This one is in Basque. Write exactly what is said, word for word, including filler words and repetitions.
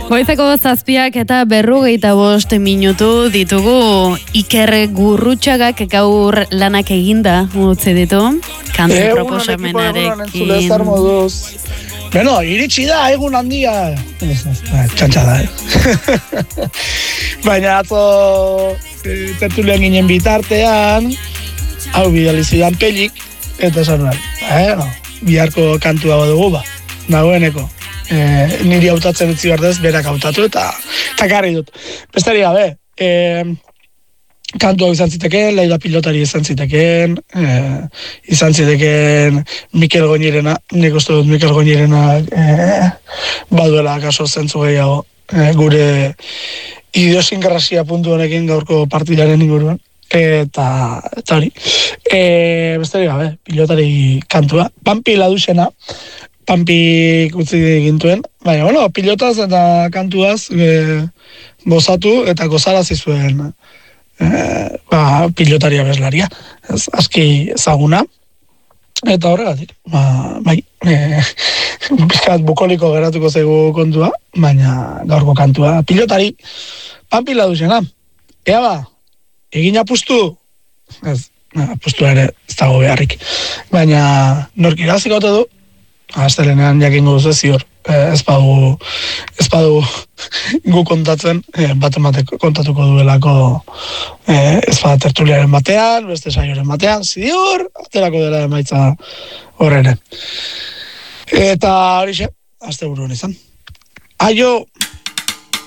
Goizeko zazpiak eta berrogeita bost minutu ditugu. Iker Gurrutxagak gaur lanak eginda utzi ditu. Kantu e, proposamenarekin. Bueno, iritsi da, egun handia. Txantxa da, eh? Baina atzo tertulian ginen bitartean, hau bidalizidan pelik, eta esan behar, eh, no, biharko kantua badugu ba, nagoeneko. E, niri hautatzen utzi berdez, berak hautatu eta takarri dut. Bestari gabe, e, kantua izan zitekeen, Laida pilotari izan zitekeen, e, izan zitekeen Mikel Goñirena, nik uste dut Mikel Goñirena e, baduela kaso zentzu gehiago e, gure idiosinkrasia puntu honekin gaurko partidaren inguruan. Eta, eta hori, e, bestari gabe, pilotari kantua, Pampi Ladusena, Pampi utzi gintuen, baina, bueno, pilotaz eta kantuaz e, gozatu eta gozarazi zuen e, ba, pilotaria bezlaria, ez, aski ezaguna, eta horregatik, ba, bai, e, bizkat bukoliko geratuko zaigu kontua, baina gaurko kantua, pilotari, Pampi Ladusena, ea ba, egin apustu, ez, apustu ere ez dago beharrik, baina nork iraziko ote du, astelenean jakingo duzu zior, ez badu, ez badu gu kontatzen, bat ematek kontatuko duelako ez bada tertuliaren batean, beste saioren batean, zior, aterako dela emaitza horrene. Eta horixe, asteburuan izan. Aio!